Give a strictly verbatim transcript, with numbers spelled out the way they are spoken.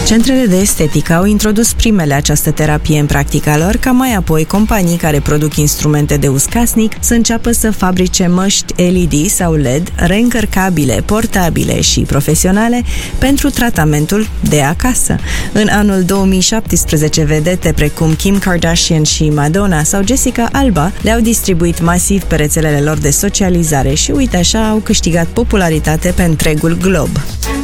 Centrele de estetică au introdus primele această terapie în practica lor, ca mai apoi companii care produc instrumente de uz casnic să înceapă să fabrice măști L E D sau L E D reîncărcabile, portabile și profesionale pentru tratamentul de acasă. În anul două mii șaptesprezece, vedete precum Kim Kardashian și Madonna sau Jessica Alba le-au distribuit masiv pe rețelele lor de socializare și uite așa au câștigat popularitate pe întregul glob.